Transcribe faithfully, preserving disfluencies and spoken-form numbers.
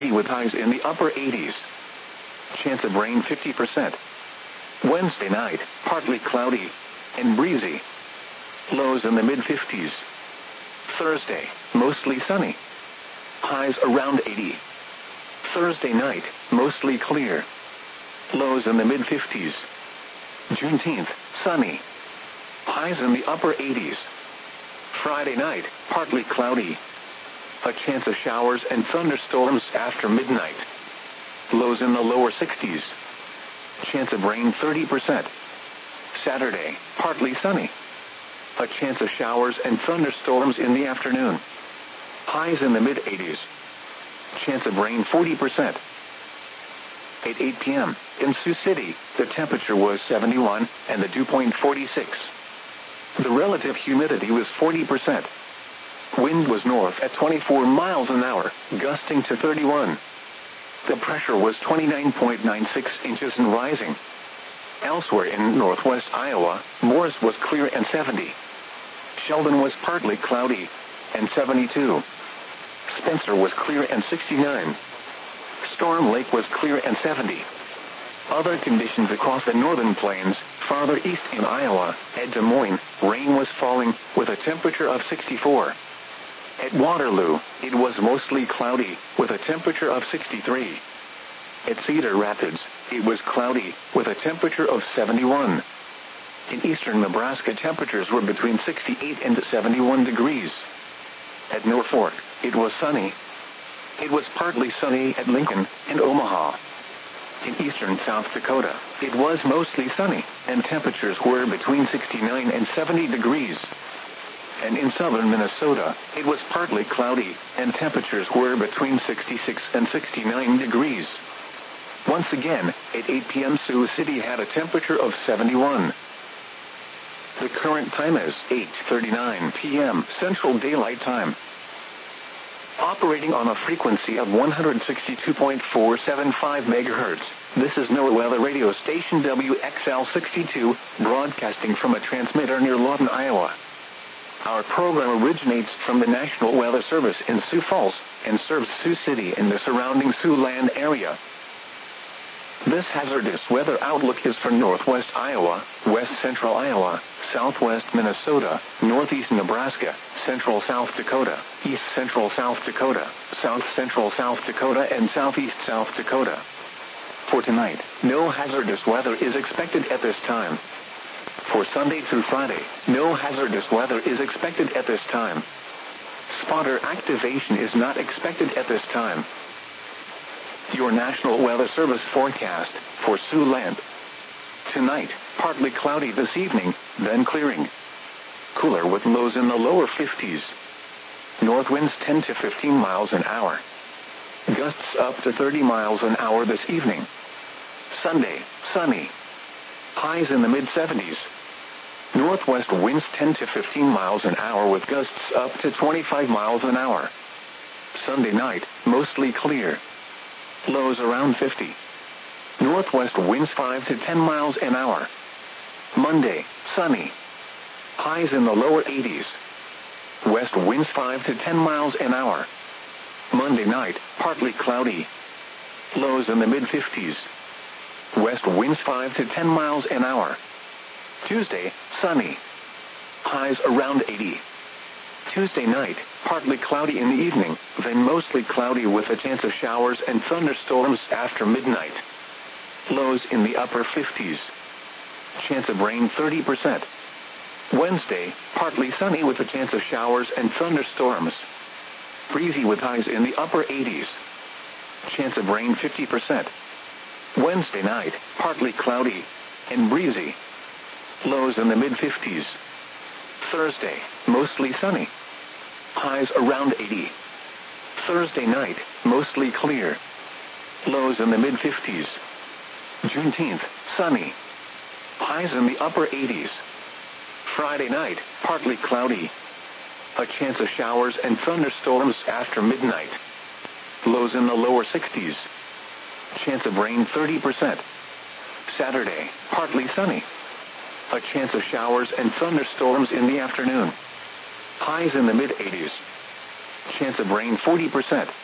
with highs in the upper eighties. Chance of rain fifty percent. Wednesday night, partly cloudy and breezy. Lows in the mid fifties. Thursday, mostly sunny. Highs around eighty. Thursday night, mostly clear. Lows in the mid fifties. Juneteenth, sunny. Highs in the upper eighties. Friday night, partly cloudy. A chance of showers and thunderstorms after midnight. Lows in the lower sixties. Chance of rain thirty percent. Saturday, partly sunny. A chance of showers and thunderstorms in the afternoon. Highs in the mid eighties. Chance of rain forty percent. At eight p.m., in Sioux City, the temperature was seventy-one, and the dew point forty-six. The relative humidity was forty percent. Wind was north at twenty-four miles an hour, gusting to thirty-one. The pressure was twenty-nine point nine six inches and rising. Elsewhere in northwest Iowa, Morris was clear and seventy. Sheldon was partly cloudy and seventy-two. Spencer was clear and sixty-nine. Storm Lake was clear and seventy. Other conditions across the northern plains, farther east in Iowa, at Des Moines, rain was falling with a temperature of sixty-four. At Waterloo, it was mostly cloudy with a temperature of sixty-three. At Cedar Rapids, it was cloudy with a temperature of seventy-one. In eastern Nebraska, temperatures were between sixty-eight and seventy-one degrees. At Norfolk, it was sunny. It was partly sunny at Lincoln and Omaha. In eastern South Dakota, it was mostly sunny, and temperatures were between sixty-nine and seventy degrees. And in southern Minnesota, it was partly cloudy, and temperatures were between sixty-six and sixty-nine degrees. Once again, at eight p.m. Sioux City had a temperature of seventy-one. The current time is eight thirty-nine p.m. Central Daylight Time. Operating on a frequency of one hundred sixty-two point four seven five megahertz, this is NOAA Weather Radio Station W X L sixty-two, broadcasting from a transmitter near Lawton, Iowa. Our program originates from the National Weather Service in Sioux Falls and serves Sioux City and the surrounding Siouxland area. This hazardous weather outlook is for northwest Iowa, west central Iowa, southwest Minnesota, northeast Nebraska, central South Dakota, east central South Dakota, south central South Dakota, and southeast South Dakota. For tonight, no hazardous weather is expected at this time. For Sunday through Friday, no hazardous weather is expected at this time. Spotter activation is not expected at this time. Your National Weather Service forecast for Siouxland. Tonight, partly cloudy this evening, then clearing. Cooler with lows in the lower fifties. North winds ten to fifteen miles an hour. Gusts up to thirty miles an hour this evening. Sunday, sunny. Highs in the mid seventies. Northwest winds ten to fifteen miles an hour with gusts up to twenty-five miles an hour. Sunday night, mostly clear. Lows around fifty. Northwest winds five to ten miles an hour. Monday, sunny. Highs in the lower eighties. West winds five to ten miles an hour. Monday night, partly cloudy. Lows in the mid fifties. West winds five to ten miles an hour. Tuesday, sunny. Highs around eighty. Tuesday night, partly cloudy in the evening, then mostly cloudy with a chance of showers and thunderstorms after midnight. Lows in the upper fifties. Chance of rain thirty percent. Wednesday, partly sunny with a chance of showers and thunderstorms. Breezy with highs in the upper eighties. Chance of rain fifty percent. Wednesday night, partly cloudy and breezy. Lows in the mid fifties. Thursday, mostly sunny. Highs around eighty. Thursday night, mostly clear. Lows in the mid fifties. Juneteenth, sunny. Highs in the upper eighties. Friday night, partly cloudy. A chance of showers and thunderstorms after midnight. Lows in the lower sixties. Chance of rain thirty percent. Saturday, partly sunny. A chance of showers and thunderstorms in the afternoon. Highs in the mid eighties. Chance of rain forty percent.